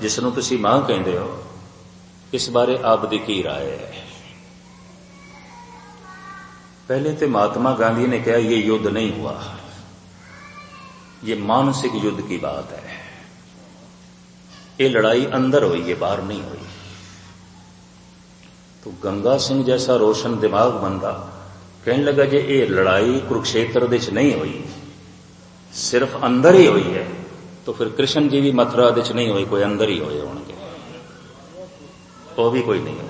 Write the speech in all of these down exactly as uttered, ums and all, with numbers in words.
जिसनों तुसी मां कहते हो, इस बारे आप दी की राय है? पहले तो महात्मा गांधी ने कहा ये युद्ध नहीं हुआ, ये मानसिक युद्ध की बात है। ये लड़ाई अंदर हुई है, बाहर नहीं हुई। तो गंगा सिंह जैसा रोशन दिमाग बंदा कहने लगा जे ये लड़ाई कुरुक्षेत्र विच नहीं हुई, सिर्फ अंदर ही हुई है, तो फिर कृष्ण जी भी मथुरा विच नहीं हुई, कोई अंदर ही होए होंगे, वो भी कोई नहीं हुआ।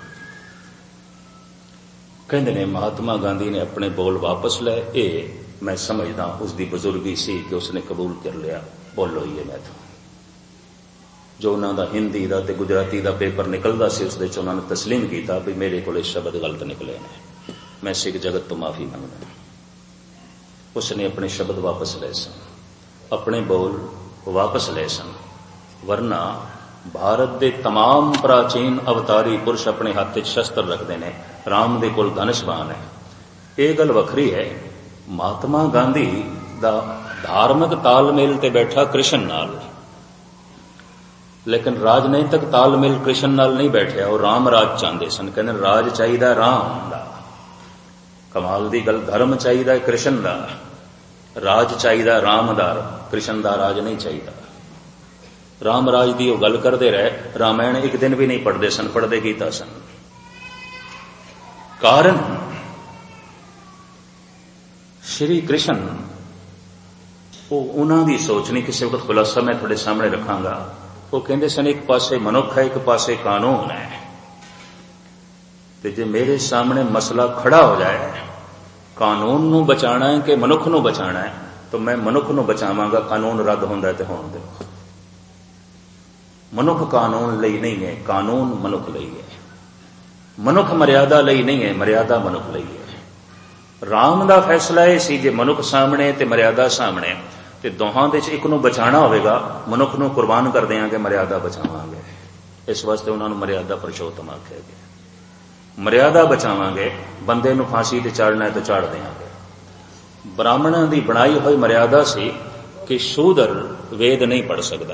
कहते ने महात्मा गांधी ने अपने बोल वापस ले। ये मैं समझदा उसकी बुजुर्गी सी कि उसने कबूल कर लिया, बोलो ही है मैं तो। जो उन्होंने हिंदी का ते गुजराती का पेपर निकलता सी उस उन्होंने तस्लीम किया भी मेरे को शब्द गलत निकले ने, मैं सिख जगत तो माफी मंगदा। उसने अपने शब्द वापस ले सन, अपने बोल वापस ले सन, वरना भारत के तमाम प्राचीन अवतारी पुरुष अपने हाथ च शस्त्र रखते हैं, राम दे कोल धनुष्बाण है। ये गल वखरी है, महात्मा गांधी दा धार्मिक तालमेल ते बैठा कृष्ण नाल, लेकिन राजनीतिक तालमेल कृष्ण नाल नहीं बैठा। और राम राज चाहते सन, कहने राज चाहिए राम दा, कमाल दी गल, धर्म चाहिए कृष्ण दा, राज चाहिए राम दा, कृष्ण दा राज नहीं चाहिए। राम राज की गल करते रहे, रामायण एक दिन भी नहीं पढ़ते सन, पढ़ते गीता सन। कारण श्री कृष्ण वो उन्हों की सोच नहीं, किसी वक्त खुलासा मैं थोड़े सामने रखांगा। वो कहते सन एक पासे मनुख है, एक पासे कानून है, तो जे मेरे सामने मसला खड़ा हो जाए कानून नू बचाना है कि मनुख नू बचाना है, तो मैं मनुख नू बचावांगा। कानून रद्द होंदा है तो होण दो। मनुख कानून लई नहीं है, कानून मनुख लई है। मनुख मर्यादा लई नहीं है, मर्यादा मनुख लई है। राम दा फैसला यह सी जे मनुख सामने ते मर्यादा सामने, ते दोहां दे च एक नू बचाना होवेगा, मनुख नू कुर्बान कर देंगे, मर्यादा बचावांगे। इस वास्ते उन्होंने मर्यादा पुरुषोत्तम आख्या गया। मर्यादा बचावांगे, बंदे नू फांसी ते चाड़ना है तो चाड़ देंगे। ब्राह्मणों की बनाई हुई मर्यादा सी कि शूदर वेद नहीं पढ़ सकता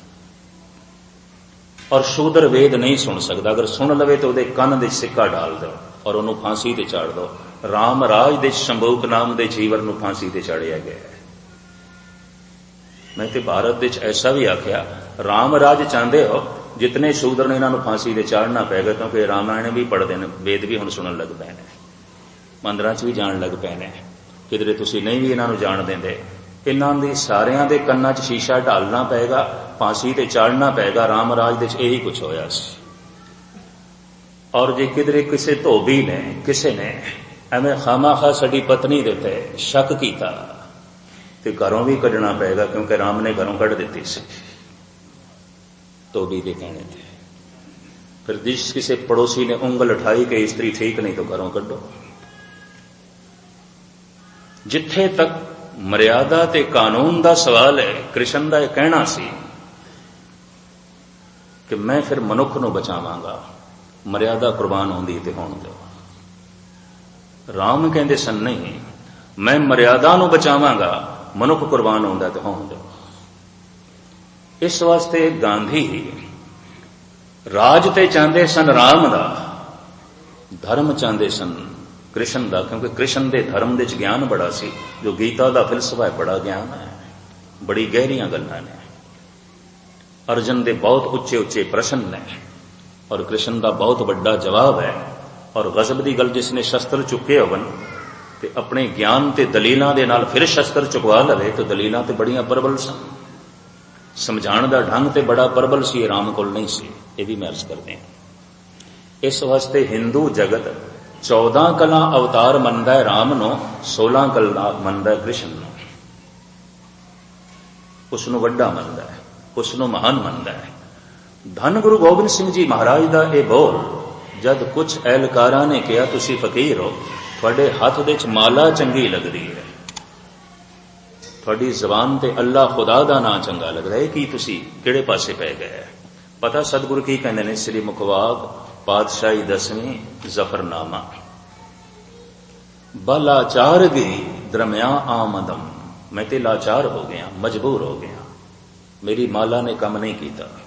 और शूदर वेद नहीं सुन सकता। अगर सुन लवे तो उसके कन दे सिक्का डाल दो और उन्होंने फांसी ते चाड़ दो। राम राज दे शंभूक नाम दे जीवर नू फांसी ते चाड़िया गया है। मैं तो भारत विच ऐसा भी आख्या, राम राज चाहते हो जितने शूदर ने इन्हों फांसी ते चाड़ना पेगा, क्योंकि रामायण भी पढ़ते हैं, वेद भी हुण सुनन लग पे ने, मंदिरां च भी जाण लग पे ने, किधरे तुसीं नहीं भी इन्हों जाण देंदे। इन्हां दी सारियां दे कन्नां च शीशा ढालना पेगा, फांसी ते चाड़ना पेगा। राम राज दे यही कुछ होया सी। और जे किधरे किसी धोबी ने किसी ने एवं खामा खा साडी पत्नी दे ते शक कीता ते घरों भी कढ़ना पेगा, क्योंकि राम ने घरों कढ़ दी सी धोबी के कहने थे। फिर जिस किसी पड़ोसी ने उंगल उठाई कि स्त्री ठीक नहीं तो घरों कढ़ो। जिथे तक मर्यादा ते कानून का सवाल है, कृष्ण का यह कहना सी कि मैं फिर मनुख नू बचावांगा, मर्यादा कुर्बान होंदी ते होण दो। राम कहते सन नहीं, मैं मर्यादा नू बचावांगा, मनुख कुर्बान होंदा ते होण दो। इस वास्ते गांधी राज ते चाहते सन राम दा, धर्म चाहते सन कृष्ण दा, क्योंकि कृष्ण दे धर्म दे ज्ञान बड़ा सी। जो गीता दा फिलसफा है बड़ा ज्ञान है, बड़ी गहरियां गल्लां ने। अर्जन दे बहुत उच्चे उच्चे प्रश्न ने और कृष्ण दा बहुत बड़ा जवाब है। और गजब दी गल, जिसने शस्त्र चुके होवन ते अपने ज्ञान ते दलीलां दे नाल फिर शस्त्र चुकवा लवे तो दलीलां ते बड़ियां प्रबल सन, समझाण दा ढंग ते बड़ा प्रबल सी, राम कोल नहीं सी। ये भी मैं अर्ज करदे हां। इस वास्ते हिंदू जगत चौदह कला अवतार मनदा है राम नो, सोलह कला मनदा है कृष्ण नो। उसनू वड्डा मनदा है, उसनू महान मनदा है। धन गुरु गोबिंद सिंह जी महाराज दा ये बोल, जद कुछ एहलकारां ने कहा तुसी फकीर हो, थोड़े हाथ दे च माला चंगी लगदी है, थोड़ी जबान ते अल्लाह खुदा दा नां चंगा लगदा है, कि तुसी किहड़े पासे पै गए। पता सतगुरु की कहंदे ने, श्री मुखवाग पातशाही दसवीं जफरनामा, बलाचार गिरी दरमिया आमदम, मैं ते लाचार हो गया, मजबूर हो गया, मेरी माला ने कम नहीं किया।